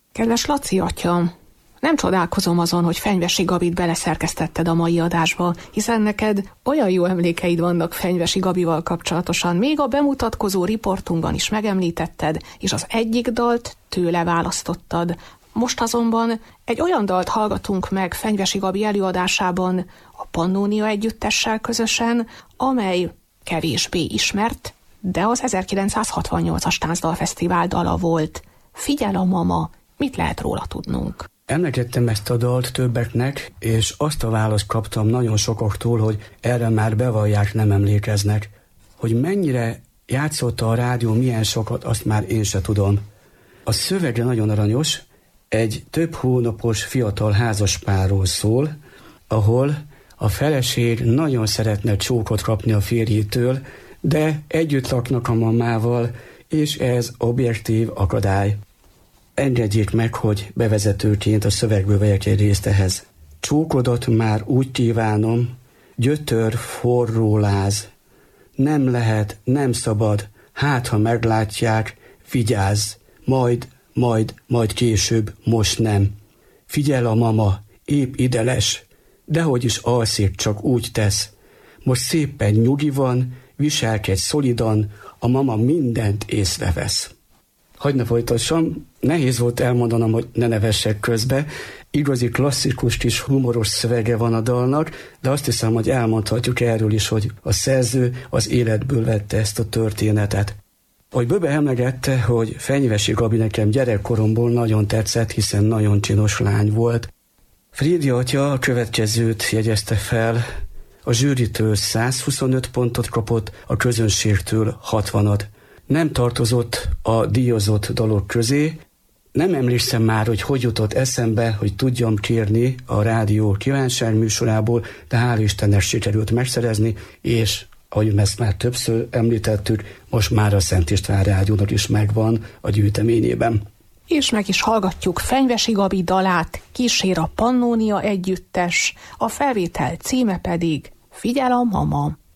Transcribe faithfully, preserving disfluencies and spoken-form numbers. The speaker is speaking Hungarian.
Kedves Laci atya, nem csodálkozom azon, hogy Fenyvesi Gabit beleszerkesztetted a mai adásba, hiszen neked olyan jó emlékeid vannak Fenyvesi Gabival kapcsolatosan, még a bemutatkozó riportunkban is megemlítetted, és az egyik dalt tőle választottad. Most azonban egy olyan dalt hallgatunk meg Fenyvesi Gabi előadásában a Pannónia együttessel közösen, amely kevésbé ismert, de az ezerkilencszázhatvannyolcas Táncdalfesztivál dala volt. Figyel a mama, mit lehet róla tudnunk? Emlegettem ezt a dalt többeknek, és azt a választ kaptam nagyon sokaktól, hogy erre már bevallják, nem emlékeznek. Hogy mennyire játszotta a rádió, milyen sokat, azt már én se tudom. A szövege nagyon aranyos, egy több hónapos fiatal házaspárról szól, ahol a feleség nagyon szeretne csókot kapni a férjétől, de együtt laknak a mamával, és ez objektív akadály. Engedjék meg, hogy bevezetőként a szövegből vegyek egy részt ehhez. Csókodat már úgy kívánom, gyötör, forró láz. Nem lehet, nem szabad, hát ha meglátják, vigyázz, majd, majd, majd később, most nem. Figyel a mama, épp ideles, dehogy is alszik, csak úgy tesz. Most szépen nyugi van, viselkedj szolidan, a mama mindent észrevesz. Hadd ne folytassam, nehéz volt elmondanom, hogy ne nevessek közbe. Igazi klasszikus kis humoros szövege van a dalnak, de azt hiszem, hogy elmondhatjuk erről is, hogy a szerző az életből vette ezt a történetet. Ahogy Böbe emlegette, hogy Fenyvesi Gabi nekem gyerekkoromból nagyon tetszett, hiszen nagyon csinos lány volt. Frédi atya a következőt jegyezte fel, a zsűritől százhuszonöt pontot kapott, a közönségtől hatvanat. Nem tartozott a díjazott dalok közé. Nem emlékszem már, hogy hogy jutott eszembe, hogy tudjam kérni a rádió kívánság műsorából, de hál' Istennek sikerült megszerezni, és ahogy ezt már többször említettük, most már a Szent István rádiónak is megvan a gyűjteményében. És meg is hallgatjuk Fenyvesi Gabi dalát, kísér a Pannónia együttes, a felvétel címe pedig Figyel a mama.